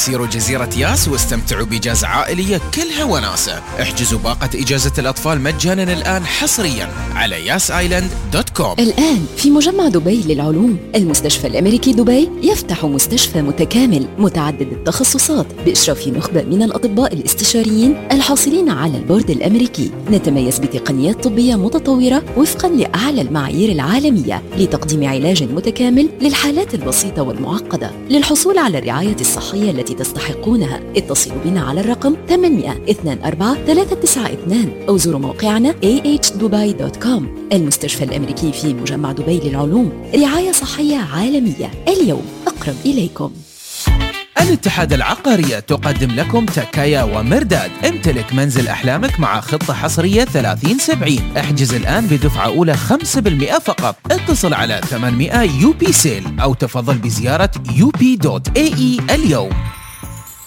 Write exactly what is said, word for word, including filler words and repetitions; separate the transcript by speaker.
Speaker 1: سيروا جزيرة ياس واستمتعوا بإجازة عائلية كلها وناسة. احجزوا باقة إجازة الأطفال مجانا الآن حصريا على ياس آيلاند دوت كوم.
Speaker 2: الآن في مجمع دبي للعلوم، المستشفى الأمريكي دبي يفتح مستشفى متكامل متعدد التخصصات بإشراف نخبة من الأطباء الاستشاريين الحاصلين على البورد الأمريكي. نتميز بتقنيات طبية متطورة وفقا لأعلى المعايير العالمية لتقديم علاج متكامل للحالات البسيطة والمعقدة. للحصول على الرعاية الصحية التي تستحقونها اتصلوا بنا على الرقم ثمانية اثنين أربعة ثلاثة تسعة اثنين أو زوروا موقعنا إيه إتش دبي دوت كوم. المستشفى الأمريكي في مجمع دبي للعلوم، رعاية صحية عالمية اليوم أقرب إليكم.
Speaker 1: الاتحاد العقارية تقدم لكم تكايا ومرداد. امتلك منزل أحلامك مع خطة حصرية ثلاثين سبعين. احجز الآن بدفعة أولى خمسة بالمئة فقط. اتصل على ثمانمئة يو بي سيل أو تفضل بزيارة يو بي دوت إيه إي اليوم.